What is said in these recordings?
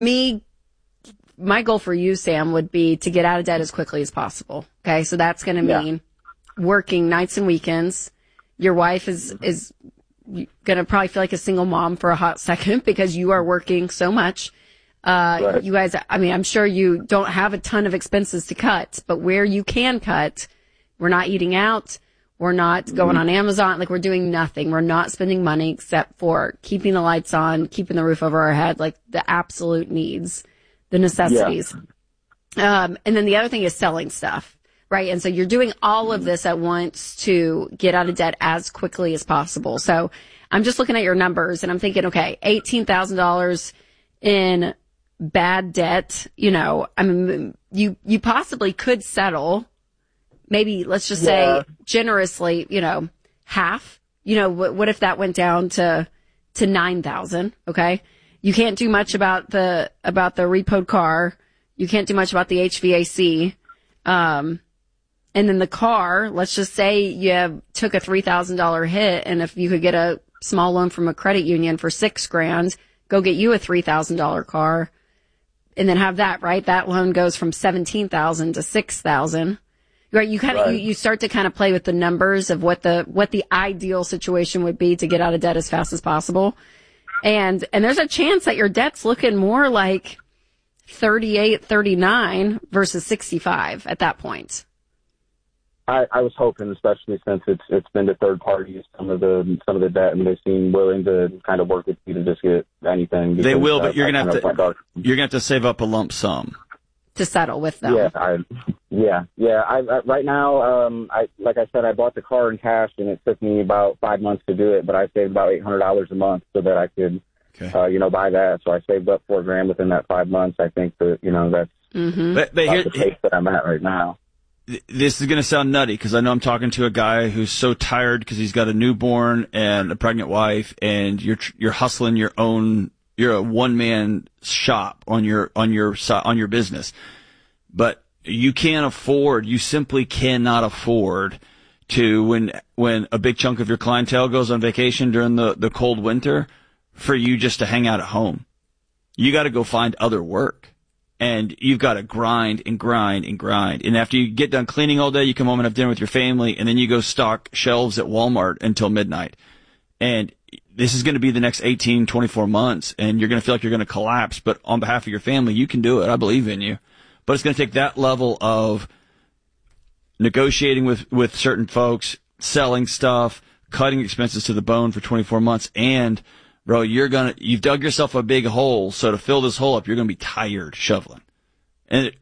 Me, my goal for you, Sam, would be to get out of debt as quickly as possible. Okay. So that's going to mean working nights and weekends. Your wife is going to probably feel like a single mom for a hot second because you are working so much. Right. You guys, I mean, I'm sure you don't have a ton of expenses to cut, but where you can cut, we're not eating out. We're not going on Amazon. Like, we're doing nothing. We're not spending money except for keeping the lights on, keeping the roof over our head, like the absolute needs, the necessities. And then the other thing is selling stuff, right? And so you're doing all of this at once to get out of debt as quickly as possible. So I'm just looking at your numbers and I'm thinking, okay, $18,000 in bad debt, you know, I mean, you possibly could settle, maybe let's just say generously, you know, half, you know, what if that went down to 9,000? Okay. You can't do much about the repoed car. You can't do much about the HVAC. And then the car, let's just say you took a $3,000 hit. And if you could get a small loan from a credit union for $6,000, go get you a $3,000 car. And then have that, right? That loan goes from 17,000 to 6,000. Right. You kind of, you start to kind of play with the numbers of what the ideal situation would be to get out of debt as fast as possible. And there's a chance that your debt's looking more like 38, 39 versus 65 at that point. I was hoping, especially since it's been to third parties, some of the debt, and they seem willing to kind of work with you to just get anything. They will, but you're gonna have to save up a lump sum to settle with them. Right now, like I said, I bought the car in cash, and it took me about 5 months to do it, but I saved about $800 a month so that I could, buy that. So I saved up $4,000 within that 5 months. I think that that's the pace that I'm at right now. This is going to sound nutty because I know I'm talking to a guy who's so tired because he's got a newborn and a pregnant wife, and you're hustling your own. You're a one-man shop on your business, but you can't afford. You simply cannot afford to when a big chunk of your clientele goes on vacation during the cold winter, for you just to hang out at home. You got to go find other work. And you've got to grind and grind and grind. And after you get done cleaning all day, you come home and have dinner with your family, and then you go stock shelves at Walmart until midnight. And this is going to be the next 18, 24 months, and you're going to feel like you're going to collapse. But on behalf of your family, you can do it. I believe in you. But it's going to take that level of negotiating with certain folks, selling stuff, cutting expenses to the bone for 24 months, and bro, you've dug yourself a big hole, so to fill this hole up, you're going to be tired shoveling. And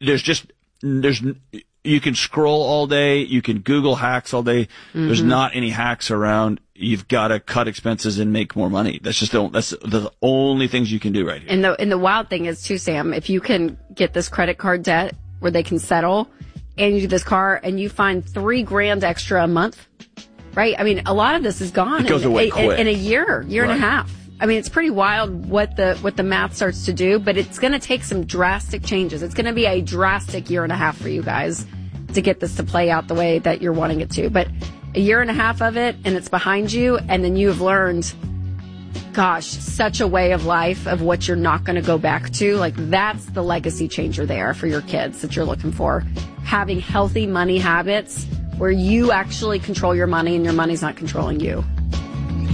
you can scroll all day, you can Google hacks all day. Mm-hmm. There's not any hacks around. You've got to cut expenses and make more money. That's the only things you can do right here. And the wild thing is too, Sam, if you can get this credit card debt where they can settle, and you do this car and you find $3,000 extra a month, right? I mean, a lot of this is gone. It goes away quick. In a year and a half. I mean, it's pretty wild what the math starts to do, but it's going to take some drastic changes. It's going to be a drastic year and a half for you guys to get this to play out the way that you're wanting it to. But a year and a half of it, and it's behind you, and then you have learned, gosh, such a way of life of what you're not going to go back to. Like, that's the legacy changer there for your kids that you're looking for. Having healthy money habits where you actually control your money and your money's not controlling you.